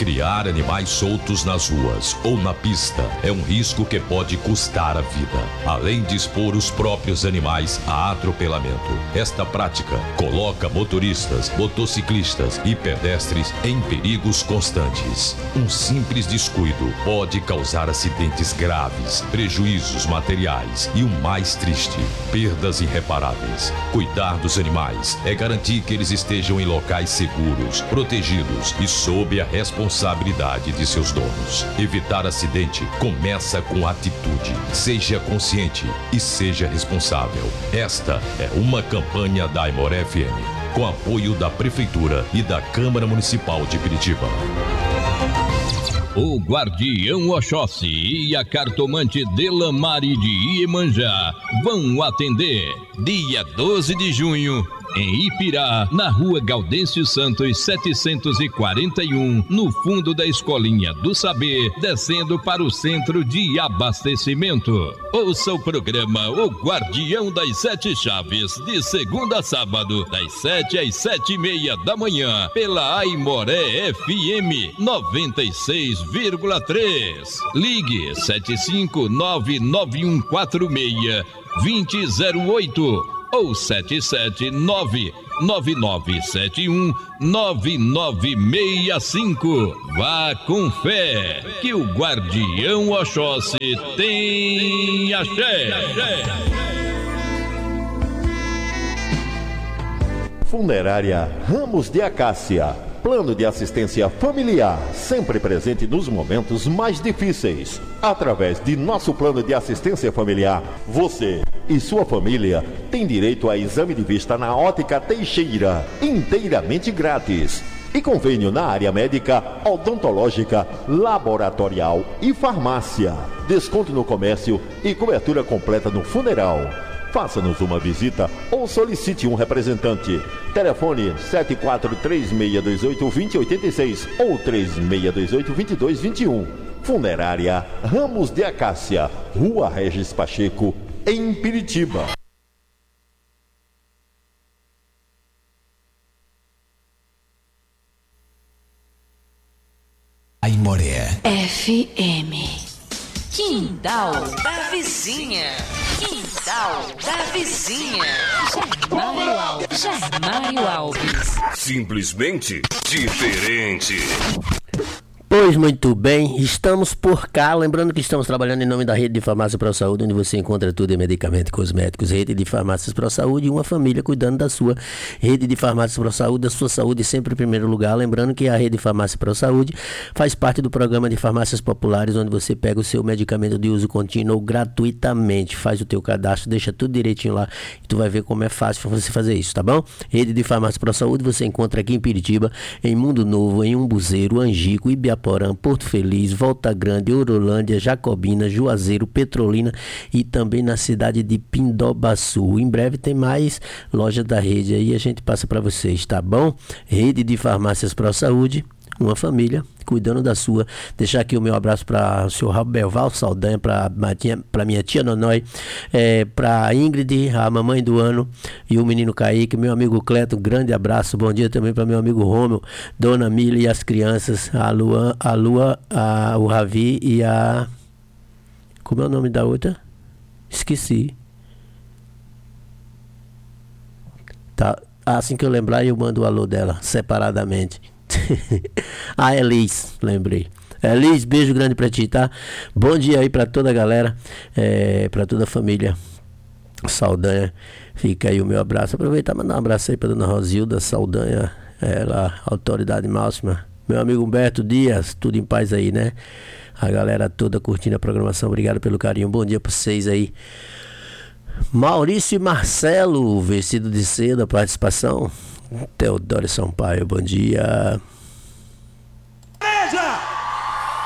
Criar animais soltos nas ruas ou na pista é um risco que pode custar a vida, além de expor os próprios animais a atropelamento. Esta prática coloca motoristas, motociclistas e pedestres em perigos constantes. Um simples descuido pode causar acidentes graves, prejuízos materiais e o mais triste, perdas irreparáveis. Cuidar dos animais é garantir que eles estejam em locais seguros, protegidos e sob a responsabilidade de seus donos. Evitar acidente começa com atitude. Seja consciente e seja responsável. Esta é uma campanha da Aimoré FM, com apoio da Prefeitura e da Câmara Municipal de Piritiba. O Guardião Oxóssi e a cartomante Delamare de Iemanjá vão atender dia 12 de junho em Ipirá, na rua Gaudêncio Santos 741, no fundo da Escolinha do Saber, descendo para o centro de abastecimento. Ouça o programa O Guardião das Sete Chaves, de segunda a sábado, das 7 às 7:30 da manhã, pela Aimoré FM 96,3. Ligue 75991462008 ou 77999719965. Vá com fé, que o Guardião Oxóssi tem axé. Funerária Ramos de Acácia. Plano de assistência familiar, sempre presente nos momentos mais difíceis. Através de nosso plano de assistência familiar, você e sua família têm direito a exame de vista na Ótica Teixeira, inteiramente grátis. E convênio na área médica, odontológica, laboratorial e farmácia. Desconto no comércio e cobertura completa no funeral. Faça-nos uma visita ou solicite um representante. Telefone 7436282086 ou 36282221. Funerária Ramos de Acácia, Rua Regis Pacheco, em Piritiba. Aimoré FM. Quintal da Vizinha. Quintal da Vizinha. Germário Alves. Simplesmente diferente. Pois muito bem, estamos por cá, lembrando que estamos trabalhando em nome da Rede de Farmácia Pro Saúde, onde você encontra tudo em medicamentos e cosméticos. Rede de Farmácias Pro Saúde e uma família cuidando da sua rede de farmácias Pro Saúde, da sua saúde sempre em primeiro lugar. Lembrando que a Rede de Farmácia Pro Saúde faz parte do programa de farmácias populares, onde você pega o seu medicamento de uso contínuo gratuitamente, faz o teu cadastro, deixa tudo direitinho lá e tu vai ver como é fácil você fazer isso, tá bom? Rede de Farmácia Pro Saúde você encontra aqui em Piritiba, em Mundo Novo, em Umbuzeiro, Angico, Ibiaporã, Porto Feliz, Volta Grande, Orolândia, Jacobina, Juazeiro, Petrolina e também na cidade de Pindobaçu. Em breve tem mais lojas da rede aí, a gente passa para vocês, tá bom? Rede de Farmácias Pro Saúde, uma família cuidando da sua. Deixar aqui o meu abraço para o senhor Roberval Saldanha, para minha tia Nonói, para Ingrid, a mamãe do ano, e o menino Kaique, meu amigo Cleto, um grande abraço. Bom dia também para meu amigo Rômio, Dona Mila e as crianças, a Lua, o Ravi e a... Como é o nome da outra? Esqueci. Tá. Assim que eu lembrar, eu mando o alô dela, separadamente. A Elis, lembrei. Elis, beijo grande pra ti, tá? Bom dia aí pra toda a galera, pra toda a família Saldanha. Fica aí o meu abraço. Aproveitar e mandar um abraço aí pra dona Rosilda Saldanha, ela, autoridade máxima. Meu amigo Humberto Dias, tudo em paz aí, né? A galera toda curtindo a programação, obrigado pelo carinho. Bom dia pra vocês aí. Maurício e Marcelo, vestido de seda, participação. Teodoro Sampaio, bom dia.